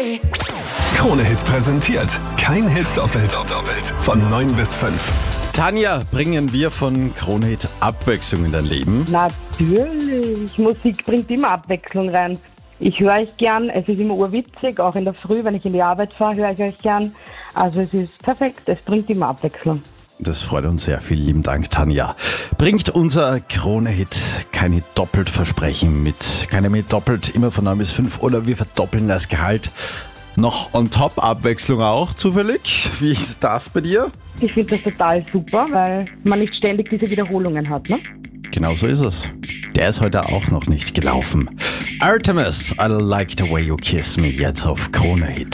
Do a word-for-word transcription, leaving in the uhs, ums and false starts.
Krone-Hit präsentiert. Kein Hit doppelt. doppelt. Von neun bis fünf. Tanja, bringen wir von Krone-Hit Abwechslung in dein Leben? Natürlich. Musik bringt immer Abwechslung rein. Ich höre euch gern, es ist immer urwitzig, auch in der Früh, wenn ich in die Arbeit fahre, höre ich euch gern. Also es ist perfekt, es bringt immer Abwechslung. Das freut uns sehr. Vielen lieben Dank, Tanja. Bringt unser Krone-Hit keine doppelt Versprechen mit. Keine mit doppelt, immer von neun bis fünf oder wir verdoppeln das Gehalt. Noch on top Abwechslung auch zufällig. Wie ist das bei dir? Ich finde das total super, weil man nicht ständig diese Wiederholungen hat, ne? Genau so ist es. Der ist heute auch noch nicht gelaufen. Artemis, I like the way you kiss me, jetzt auf Krone-Hit.